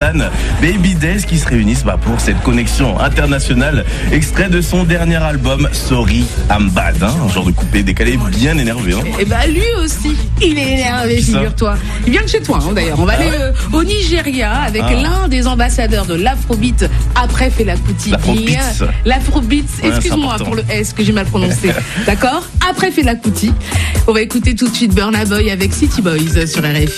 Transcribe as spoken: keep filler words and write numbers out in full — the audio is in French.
Jordan, Baby Days qui se réunissent bah, pour cette connexion internationale. Extrait de son dernier album, Sorry I'm Bad. Hein, un genre de coupé décalé bien énervé. Hein. Et bah lui aussi, il est énervé, figure-toi. Il vient de chez toi hein, d'ailleurs. On va ah aller ouais. euh, au Nigeria avec ah. l'un des ambassadeurs de l'Afrobeat après Fela Kuti. L'Afrobeat. L'Afrobeat, excuse-moi ouais, pour le S que j'ai mal prononcé. D'accord ? Après Fela Kuti. On va écouter tout de suite Burna Boy avec City Boys sur R F I.